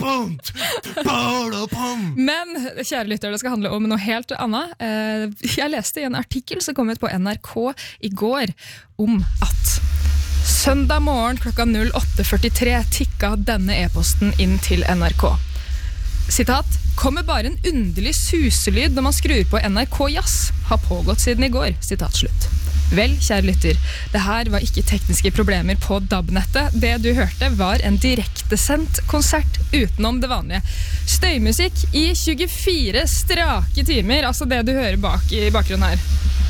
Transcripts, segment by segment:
Men, kjære lytter, det skal handle om noe helt annet. Jeg leste i en artikkel som kom ut på NRK i går om at søndag morgen klokka 08:43 tikka denne e-posten inn til NRK. Sitat, kommer bare en underlig suselyd når man skrur på NRK Jazz, har pågått siden i går, sitat slutt. Vel, kjære lytter, det her var ikke tekniske problemer på DAB-nettet. Det du hørte var en direktesendt konsert utenom det vanlige. Støymusikk i 24 strake timer, altså det du hører i bakgrunnen her.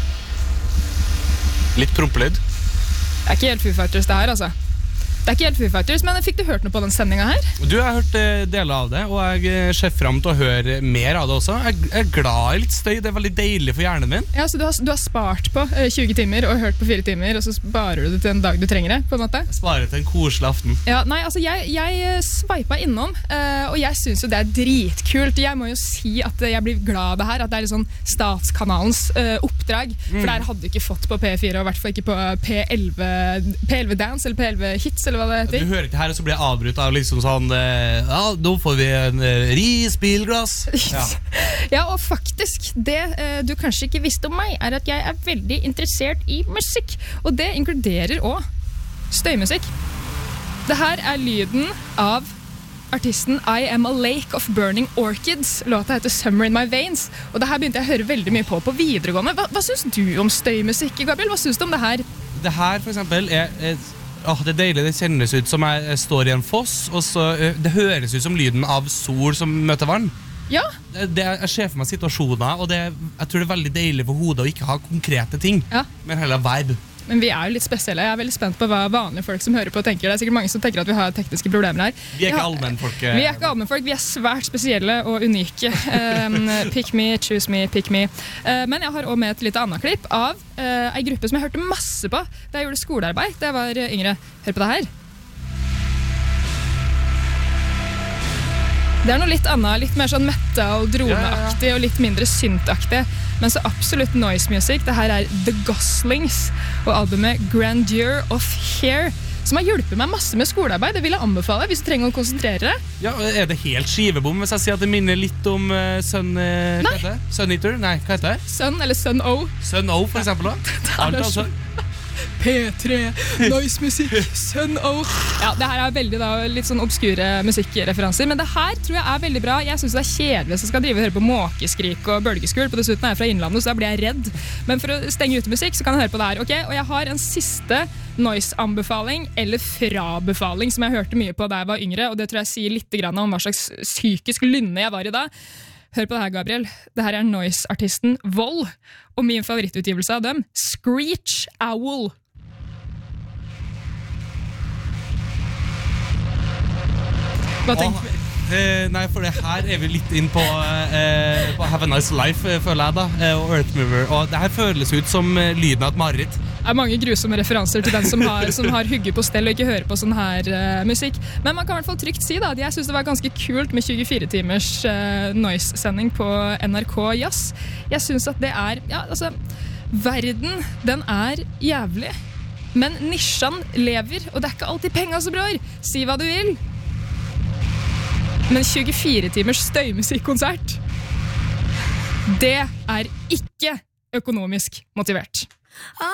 Litt prompelyd. Det er ikke helt Foo Fighters det her, altså. Det er ikke helt Foo Fighters, men fikk du hørt noe på den sendingen her? Du har hørt deler av det, og jeg ser frem til å høre mer av det også. Jeg er glad i litt støy, det er veldig deilig for hjernen min. Ja, så du har spart på 20 timer og hørt på 4 timer, og så sparer du det til en dag du trenger det, på en måte? Sparer til en koselig aften. Ja, nei, altså jeg sveipet innom, og jeg synes jo det er dritkult. Jeg må jo si at jeg blir glad av det her, at det er litt sånn statskanalens oppdrag, for der hadde du ikke fått på P4, og i hvert fall ikke på P11 Dance, eller P11 Hits, eller hva det heter. Du hører ikke her, og så blir jeg avbrutt av liksom sånn ja, nå får vi en risbilglass. Ja, og faktisk det du kanskje ikke visste om meg er at jeg er veldig interessert i musikk, og det inkluderer også støymusikk. Det her er lyden av artisten I Am a Lake of Burning Orchids. Låta heter Summer in My Veins, og det her begynte jeg å høre veldig mye på videregående. Hva synes du om støymusikk, Gabriel? Hva synes du om det her? Det her for eksempel det er deilig, det kjennes ut som jeg står i en foss, og så, det høres ut som lyden av sol som møter vann. Ja. Jeg ser for meg situasjoner, og jeg tror det er veldig deilig for hodet å ikke ha konkrete ting, men heller vibe. Men vi er jo litt spesielle. Jeg er veldig spent på hva vanlige folk som hører på tenker. Det er sikkert mange som tenker at vi har tekniske problemer her. Vi er ikke allmennfolk. Vi er ikke allmennfolk, vi er svært spesielle og unike. Pick me, choose me, pick me. Men jeg har også med et litt annet klipp av en gruppe som jeg hørte masse på da jeg gjorde skolearbeid, da jeg var yngre. Hør på det her. Det er noe litt annet, litt mer sånn metal, droneaktig og litt mindre syntaktig, men så absolutt noise music. Det her er The Goslings og albumet Grandeur of Hair, som har hjulpet meg masse med skolearbeid. Det vil jeg anbefale hvis du trenger å konsentrere deg. Ja, er det helt skivebom hvis jeg sier at det minner litt om Sun Eater? Nei, hva heter det? Sun eller Sun O. Sun O for eksempel da. P3, noise musikk, Sun O. Ja, det her er veldig litt sånn obskure musikkreferanser, men det her tror jeg er veldig bra. Jeg synes det er kjedelig hvis jeg skal drive og høre på måkeskrik og bølgeskul. På dessuten er jeg fra innlandet, så da blir jeg redd. Men for å stenge ute musikk, så kan jeg høre på det her. Ok, og jeg har en siste noise-anbefaling, eller frabefaling, som jeg hørte mye på da jeg var yngre, og det tror jeg sier litt grann om hva slags psykisk lynne jeg var i da. Hør på det her, Gabriel. Det her er noise-artisten Vold, og min favorittutgivelse av dem, Screech Owl. Hva tenker du? Nei, for det her er vi litt inn på Have a Nice Life, føler jeg da, og Earthmover, og det her føles ut som lyden av et mareritt. Det er mange grusomme referanser til den som har hugget på stell og ikke hører på sånn her musikk. Men man kan i hvert fall trygt si da, at jeg synes det var ganske kult med 24 timers noise-sending på NRK Jazz. Jeg synes at det er, ja, altså, verden, den er jævlig, men nisjen lever, og det er ikke alltid penger som bror. Si hva du vil. Men 24 timers støymusikkonsert, det er ikke økonomisk motivert.